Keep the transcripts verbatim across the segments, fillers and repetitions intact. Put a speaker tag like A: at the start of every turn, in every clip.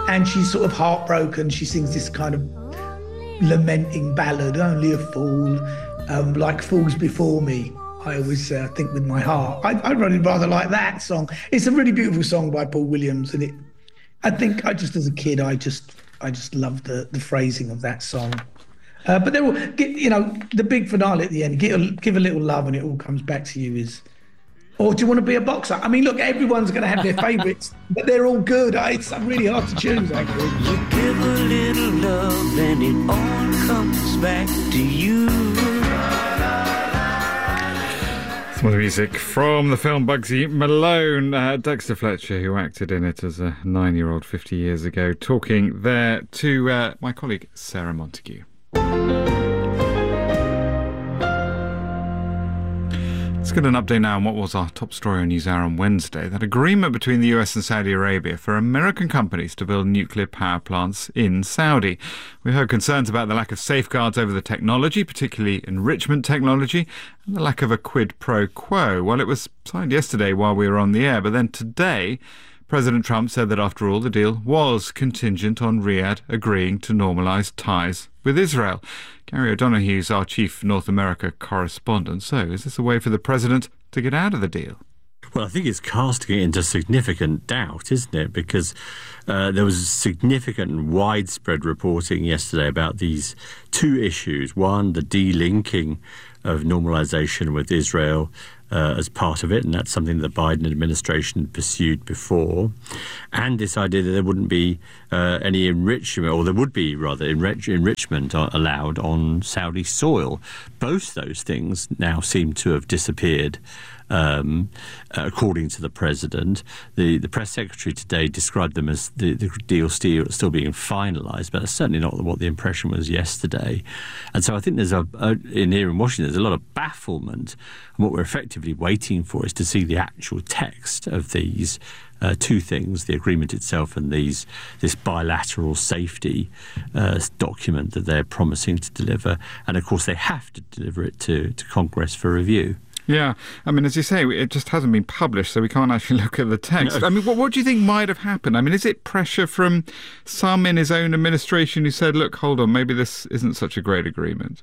A: and she's sort of heartbroken. She sings this kind of lamenting ballad, only a fool, um, like fools before me. I always uh, think with my heart. I, I really rather like that song. It's a really beautiful song by Paul Williams, and it. I think I just as a kid, I just I just loved the the phrasing of that song. Uh, but they're all, you know, the big finale at the end. Give a, give a little love, and it all comes back to you. Is, or do you want to be a boxer? I mean, look, everyone's going to have their favourites, but they're all good. It's really hard to choose, actually.
B: You give a little love, and it all comes back to you.
C: Some of the music from the film Bugsy Malone. Uh, Dexter Fletcher, who acted in it as a nine-year-old fifty years ago, talking there to uh, my colleague Sarah Montague. Let's get an update now on what was our top story on NewsHour on Wednesday. That agreement between the U S and Saudi Arabia for American companies to build nuclear power plants in Saudi. We heard concerns about the lack of safeguards over the technology, particularly enrichment technology, and the lack of a quid pro quo. Well, it was signed yesterday while we were on the air, but then today President Trump said that after all the deal was contingent on Riyadh agreeing to normalise ties with Israel. Gary O'Donoghue is our chief North America correspondent. So is this a way for the president to get out of the deal?
D: Well, I think it's casting it into significant doubt, isn't it? Because uh, there was significant and widespread reporting yesterday about these two issues. One, the delinking of normalisation with Israel uh, as part of it, and that's something the Biden administration pursued before. And this idea that there wouldn't be uh, any enrichment, or there would be, rather, enrich- enrichment allowed on Saudi soil. Both those things now seem to have disappeared. Um, according to the president, the, the press secretary today described them as the, the deal still, still being finalised, but that's certainly not what the impression was yesterday. And so I think there's a, a in here in Washington, there's a lot of bafflement, and what we're effectively waiting for is to see the actual text of these uh, two things: the agreement itself and these this bilateral safety uh, document that they're promising to deliver. And of course, they have to deliver it to, to Congress for review.
C: Yeah, I mean, as you say, it just hasn't been published, so we can't actually look at the text. No. I mean, what, what do you think might have happened? I mean, is it pressure from some in his own administration who said, look, hold on, maybe this isn't such a great agreement?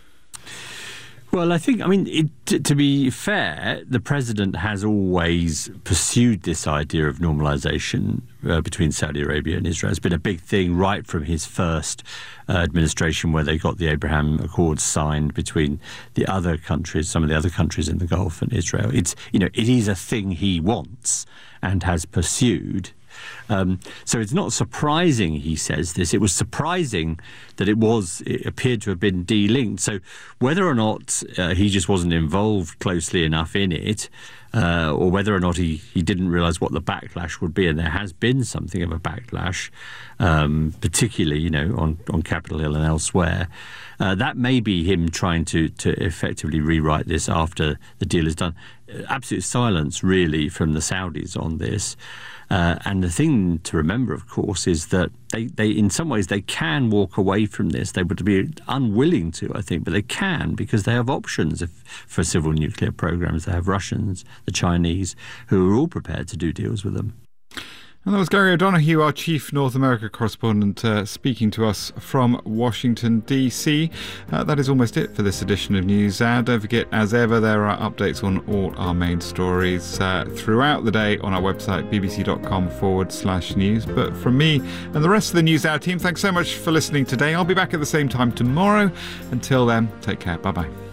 D: Well, I think, I mean, it, t- to be fair, the president has always pursued this idea of normalisation uh, between Saudi Arabia and Israel. It's been a big thing right from his first uh, administration, where they got the Abraham Accords signed between the other countries, some of the other countries in the Gulf and Israel. It's, you know, it is a thing he wants and has pursued. Um, so it's not surprising he says this. It was surprising that it was it appeared to have been delinked. So whether or not uh, he just wasn't involved closely enough in it, uh, or whether or not he, he didn't realise what the backlash would be, and there has been something of a backlash, um, particularly, you know, on, on Capitol Hill and elsewhere, uh, that may be him trying to, to effectively rewrite this after the deal is done. Absolute silence, really, from the Saudis on this. Uh, and the thing to remember, of course, is that they, they, in some ways, they can walk away from this. They would be unwilling to, I think, but they can, because they have options if, for civil nuclear programs. They have Russians, the Chinese, who are all prepared to do deals with them.
C: And that was Gary O'Donoghue, our chief North America correspondent, uh, speaking to us from Washington, D C. Uh, that is almost it for this edition of NewsHour. Don't forget, as ever, there are updates on all our main stories uh, throughout the day on our website, bbc.com forward slash news. But from me and the rest of the NewsHour team, thanks so much for listening today. I'll be back at the same time tomorrow. Until then, take care. Bye-bye.